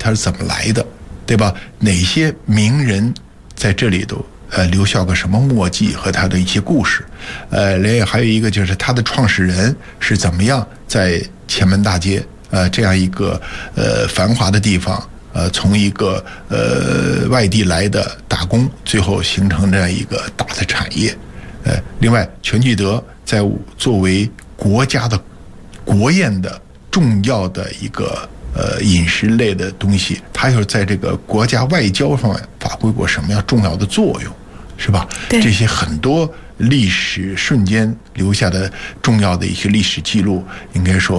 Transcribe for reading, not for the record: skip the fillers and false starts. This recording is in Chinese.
它是怎么来的，对吧？哪些名人在这里头留下个什么墨迹和他的一些故事，还有一个就是他的创始人是怎么样在前门大街这样一个繁华的地方，从一个外地来的打工，最后形成这样一个大的产业。另外，全聚德作为国家的国宴的重要的一个饮食类的东西，它又在这个国家外交上面发挥过什么样重要的作用，是吧？这些很多历史瞬间留下的重要的一些历史记录，应该说